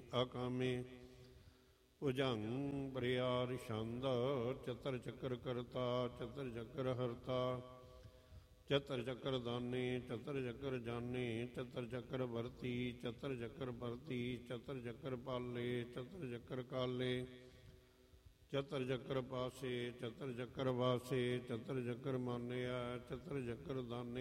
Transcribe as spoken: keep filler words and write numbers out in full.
ਅਕਾਮੇ। ਭੁਜੰਗ ਬਰਿਆਰ ਛੰਦ ਚਤਰ ਚੱਕਰ ਕਰਤਾ ਚਤਰ ਚੱਕਰ ਹਰਤਾ। ਚਤਰ ਚੱਕਰ ਦਾਨੀ ਚਤਰ ਚੱਕਰ ਜਾਨੀ ਚਤਰ ਚੱਕਰ ਵਰਤੀ ਚਤਰ ਚੱਕਰ ਵਰਤੀ ਚਤਰ ਚੱਕਰ ਪਾਲੇ ਚਤਰ ਚੱਕਰ ਕਾਲੇ। ਚਤਰ ਚੱਕਰ ਪਾਸੇ ਚਤਰ ਚੱਕਰ ਵਾਸੇ ਚਤਰ ਚੱਕਰ ਮਾਨਿਆ ਚਤਰ ਚੱਕਰ ਦਾਨੇ।